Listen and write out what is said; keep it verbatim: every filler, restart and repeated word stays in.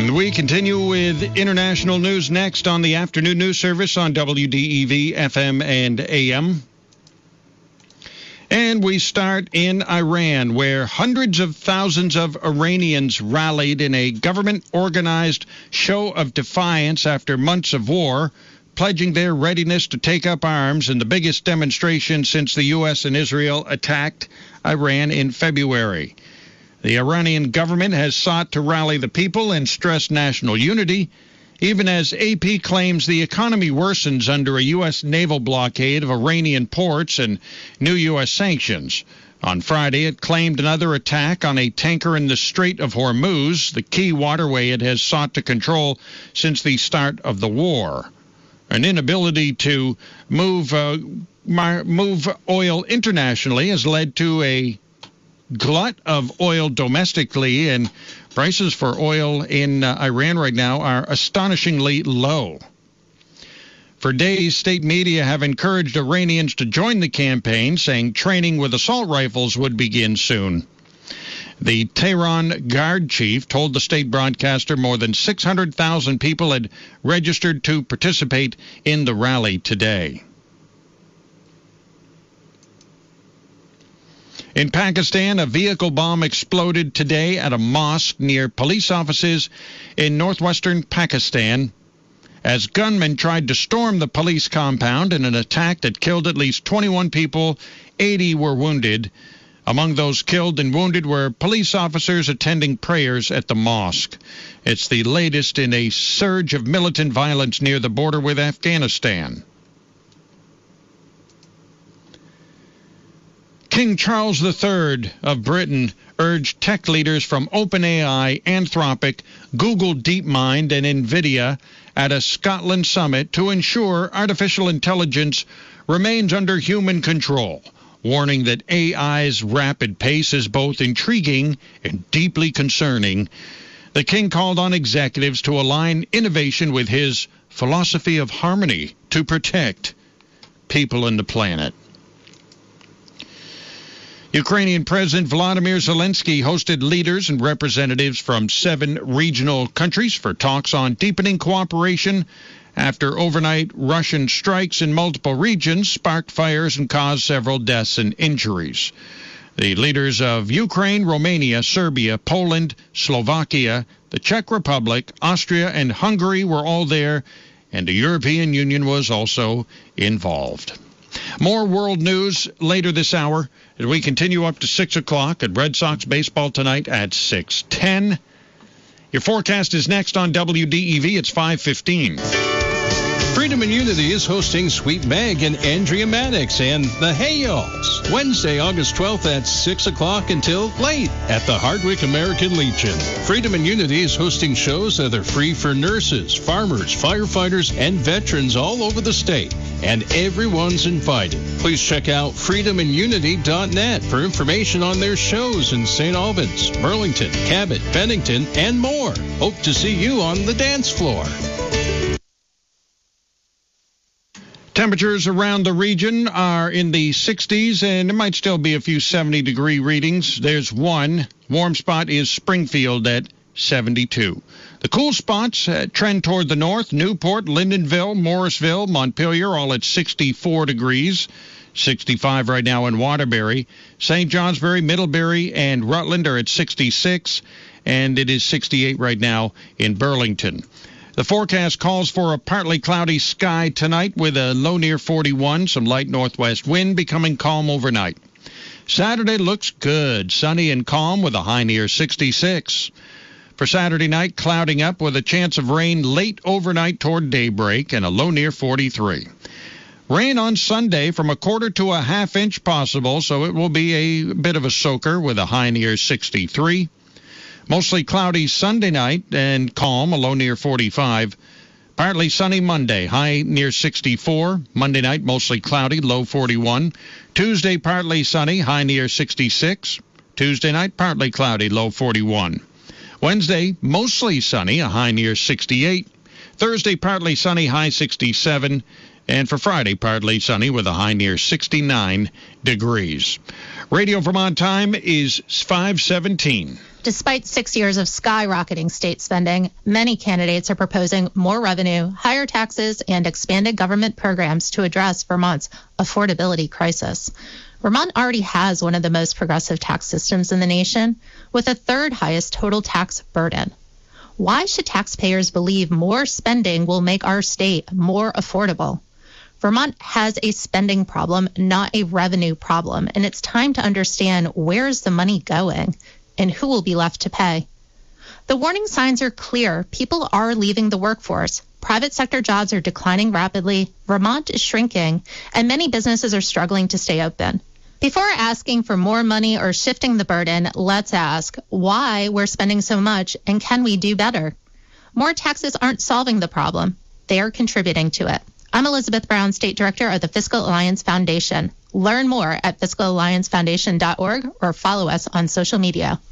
We continue with international news next on the afternoon news service on W D E V F M and A M. And we start in Iran, where hundreds of thousands of Iranians rallied in a government-organized show of defiance after months of war, pledging their readiness to take up arms in the biggest demonstration since the U S and Israel attacked Iran in February. The Iranian government has sought to rally the people and stress national unity, even as A P claims the economy worsens under a U S naval blockade of Iranian ports and new U S sanctions. On Friday, it claimed another attack on a tanker in the Strait of Hormuz, the key waterway it has sought to control since the start of the war. An inability to move, uh, move oil internationally has led to a glut of oil domestically, and prices for oil in uh, Iran right now are astonishingly low. For days, state media have encouraged Iranians to join the campaign, saying training with assault rifles would begin soon. The Tehran Guard chief told the state broadcaster more than six hundred thousand people had registered to participate in the rally today. In Pakistan, a vehicle bomb exploded today at a mosque near police offices in northwestern Pakistan as gunmen tried to storm the police compound in an attack that killed at least twenty-one people. eighty were wounded. Among those killed and wounded were police officers attending prayers at the mosque. It's the latest in a surge of militant violence near the border with Afghanistan. King Charles the Third of Britain urged tech leaders from OpenAI, Anthropic, Google DeepMind, and NVIDIA at a Scotland summit to ensure artificial intelligence remains under human control, warning that A I's rapid pace is both intriguing and deeply concerning. The king called on executives to align innovation with his philosophy of harmony to protect people and the planet. Ukrainian President Volodymyr Zelensky hosted leaders and representatives from seven regional countries for talks on deepening cooperation after overnight Russian strikes in multiple regions sparked fires and caused several deaths and injuries. The leaders of Ukraine, Romania, Serbia, Poland, Slovakia, the Czech Republic, Austria, and Hungary were all there, and the European Union was also involved. More world news later this hour as we continue up to six o'clock at Red Sox baseball tonight at six ten. Your forecast is next on W D E V. It's five fifteen. Freedom and Unity is hosting Sweet Meg and Andrea Maddox and the Hayals Wednesday, August twelfth at six o'clock until late at the Hardwick American Legion. Freedom and Unity is hosting shows that are free for nurses, farmers, firefighters, and veterans all over the state, and everyone's invited. Please check out freedom and unity dot net for information on their shows in Saint Albans, Burlington, Cabot, Bennington, and more. Hope to see you on the dance floor. Temperatures around the region are in the sixties, and there might still be a few seventy-degree readings. There's one. Warm spot is Springfield at seventy-two. The cool spots uh, trend toward the north. Newport, Lyndonville, Morrisville, Montpelier, all at sixty-four degrees. sixty-five right now in Waterbury. Saint Johnsbury, Middlebury, and Rutland are at sixty-six, and it is sixty-eight right now in Burlington. The forecast calls for a partly cloudy sky tonight with a low near forty-one, some light northwest wind becoming calm overnight. Saturday looks good, sunny and calm with a high near sixty-six. For Saturday night, clouding up with a chance of rain late overnight toward daybreak and a low near forty-three. Rain on Sunday from a quarter to a half inch possible, so it will be a bit of a soaker with a high near sixty-three. Mostly cloudy Sunday night and calm, a low near forty-five. Partly sunny Monday, high near sixty-four. Monday night, mostly cloudy, low forty-one. Tuesday, partly sunny, high near sixty-six. Tuesday night, partly cloudy, low forty-one. Wednesday, mostly sunny, a high near sixty-eight. Thursday, partly sunny, high sixty-seven. And for Friday, partly sunny with a high near sixty-nine degrees. Radio Vermont time is five seventeen. Despite six years of skyrocketing state spending, many candidates are proposing more revenue, higher taxes, and expanded government programs to address Vermont's affordability crisis. Vermont already has one of the most progressive tax systems in the nation, with the third highest total tax burden. Why should taxpayers believe more spending will make our state more affordable? Vermont has a spending problem, not a revenue problem, and it's time to understand where's the money going and who will be left to pay. The warning signs are clear. People are leaving the workforce. Private sector jobs are declining rapidly. Vermont is shrinking, and many businesses are struggling to stay open. Before asking for more money or shifting the burden, let's ask why we're spending so much and can we do better? More taxes aren't solving the problem. They are contributing to it. I'm Elizabeth Brown, State Director of the Fiscal Alliance Foundation. Learn more at fiscal alliance foundation dot org or follow us on social media.